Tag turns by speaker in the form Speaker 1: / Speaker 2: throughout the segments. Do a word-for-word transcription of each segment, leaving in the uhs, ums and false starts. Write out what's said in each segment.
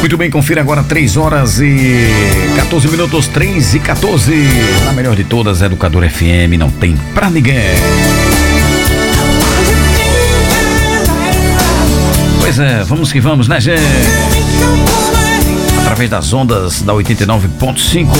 Speaker 1: Muito bem, confira agora três horas e quatorze minutos, três e quatorze. Na melhor de todas, Educador F M, não tem pra ninguém. Pois é, vamos que vamos, né, gente? Através das ondas da oitenta e nove ponto cinco.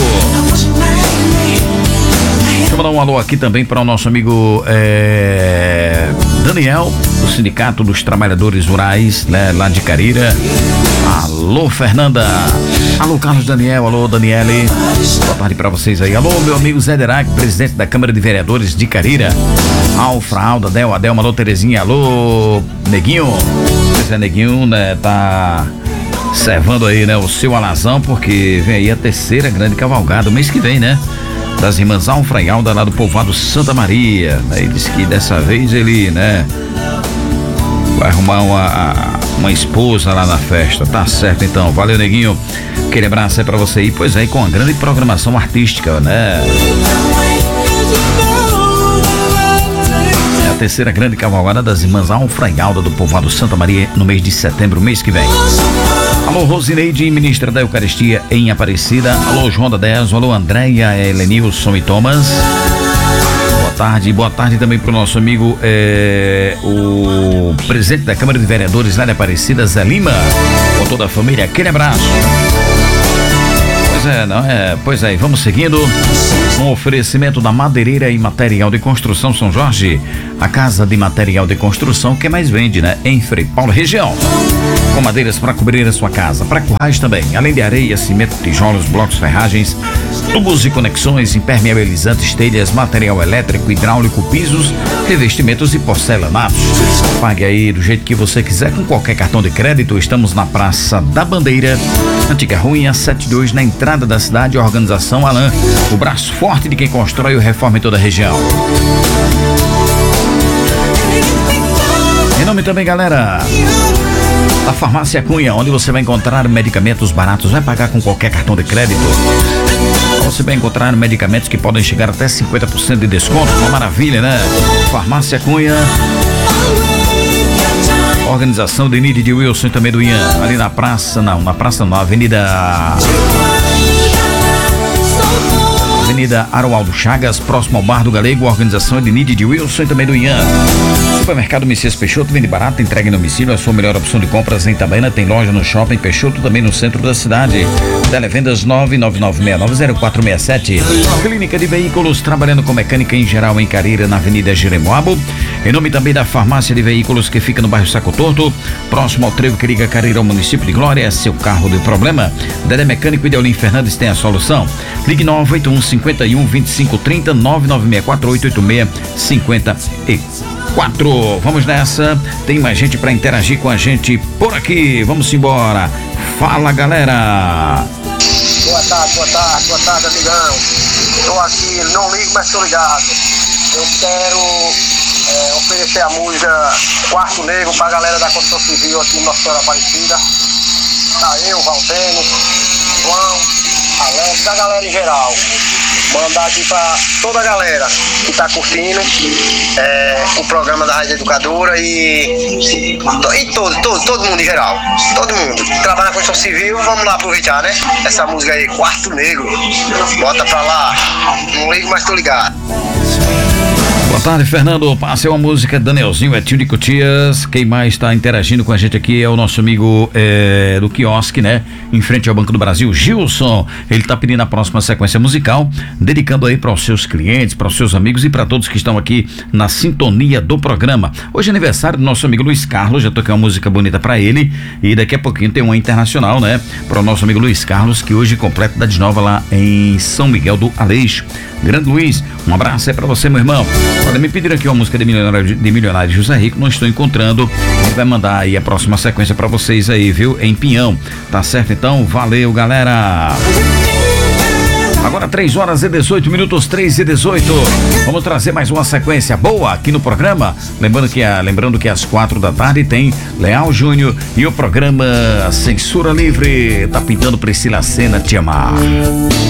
Speaker 1: Deixa eu mandar um alô aqui também para o nosso amigo é, Daniel, do Sindicato dos Trabalhadores Rurais, né, lá de Carira. Alô, Fernanda. Alô, Carlos Daniel. Alô, Daniele. Boa tarde para vocês aí. Alô, meu amigo Zé Derac, presidente da Câmara de Vereadores de Carira. Alfra, Alda, Del, Adelma. Alô, Terezinha. Alô, Neguinho. Esse é Neguinho, né, tá servando aí, né, o seu alazão, porque vem aí a terceira grande cavalgada, mês que vem, né? Das irmãs Alfra e Alda, lá do povoado Santa Maria. Ele disse que dessa vez ele, né, vai arrumar uma, uma esposa lá na festa. Tá certo, então. Valeu, Neguinho. Aquele abraço é pra você aí. Pois é, com uma grande programação artística, né? É a terceira grande cavalgada das irmãs Alfra e Alda do povoado Santa Maria no mês de setembro, mês que vem. Alô, Rosineide, ministra da Eucaristia em Aparecida. Alô, João da dez. Alô, Andréia, Helenilson e Thomas. Boa tarde. Boa tarde também pro nosso amigo, é, o presidente da Câmara de Vereadores lá de Aparecida, Zé Lima. Com toda a família, aquele abraço. Pois é, não é? Pois é, vamos seguindo. Um oferecimento da Madeireira e Material de Construção São Jorge. A casa de material de construção que mais vende, né? Em Frei Paulo, região. Com madeiras para cobrir a sua casa, para currais também, além de areia, cimento, tijolos, blocos, ferragens, tubos e conexões, impermeabilizantes, telhas, material elétrico, hidráulico, pisos, revestimentos e porcelanatos. Pague aí do jeito que você quiser com qualquer cartão de crédito. Estamos na Praça da Bandeira, Antiga Ruinha setenta e dois, na entrada da cidade. Organização Alan, o braço forte de quem constrói e reforma em toda a região. Em nome também, galera, da Farmácia Cunha, onde você vai encontrar medicamentos baratos. Vai pagar com qualquer cartão de crédito. Você vai encontrar medicamentos que podem chegar até cinquenta por cento de desconto. Uma maravilha, né? Farmácia Cunha. Organização de Nide de Wilson e também do Ian. Ali na praça, não, na praça não, Avenida... Avenida Aroaldo Chagas, próximo ao Bar do Galego. Organização de Nide de Wilson e também do Ian. Supermercado Messias Peixoto, vende barato, entrega em domicílio, a sua melhor opção de compras em Itabaiana. Tem loja no Shopping Peixoto, também no centro da cidade. Televendas nove nove nove seis nove zero quatro seis sete. Clínica de Veículos, trabalhando com mecânica em geral em Carira, na Avenida Jeremoabo. Em nome também da Farmácia de Veículos, que fica no bairro Saco Torto, próximo ao trevo que liga Carira ao município de Glória. Seu carro de problema, Dedé Mecânico e Deolin Fernandes tem a solução. Ligue nove oito um, cinco um, vinte e cinco trinta, nove nove seis quatro oito oito seis, cinco quatro. Vamos nessa, tem mais gente para interagir com a gente por aqui. Vamos embora. Fala, galera.
Speaker 2: Boa tarde, boa tarde, boa tarde, amigão. Tô aqui, não ligo, mas tô ligado. Eu quero é, oferecer a música Quarto Negro pra galera da construção civil aqui em Nossa Senhora Aparecida. Tá eu, Valtênio, João, Alex, a galera em geral. Mandar aqui pra toda a galera que tá curtindo é, o programa da Rádio Educadora e, e todo, todo, todo mundo em geral. Todo mundo. Trabalha na construção civil, vamos lá aproveitar, né? Essa música aí, Quarto Negro. Bota pra lá. Não ligo, mas tô ligado.
Speaker 1: Boa tarde, Fernando. Passe uma música, Danielzinho, é tio de Cotias. Quem mais está interagindo com a gente aqui é o nosso amigo é, do quiosque, né? Em frente ao Banco do Brasil, Gilson. Ele está pedindo a próxima sequência musical, dedicando aí para os seus clientes, para os seus amigos e para todos que estão aqui na sintonia do programa. Hoje é aniversário do nosso amigo Luiz Carlos. Já toquei uma música bonita para ele e daqui a pouquinho tem uma internacional, né? Para o nosso amigo Luiz Carlos, que hoje completa da de nova lá em São Miguel do Aleixo. Grande Luiz, um abraço aí pra você, meu irmão. Olha, me pediram aqui uma música de Milionário, de Milionário José Rico, não estou encontrando. Ele vai mandar aí a próxima sequência pra vocês aí, viu? Em Pinhão. Tá certo então? Valeu, galera. Agora três horas e dezoito minutos, três e dezoito. Vamos trazer mais uma sequência boa aqui no programa. Lembrando que, a, lembrando que às quatro da tarde tem Leal Júnior e o programa Censura Livre. Tá pintando Priscila Senna, Te Amar.